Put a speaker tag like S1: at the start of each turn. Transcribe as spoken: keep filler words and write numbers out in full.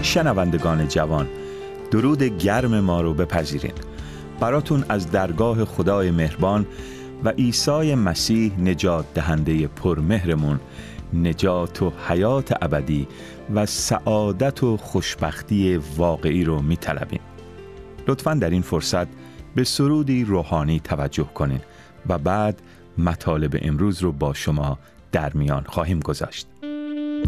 S1: شنوندگان جوان، درود گرم ما رو بپذیرین. براتون از درگاه خدای مهربان و عیسی مسیح نجات دهنده پرمهرمون نجات و حیات ابدی و سعادت و خوشبختی واقعی رو می‌طلبیم. لطفاً در این فرصت به سرودی روحانی توجه کنین و بعد مطالب امروز رو با شما در میان خواهیم گذاشت.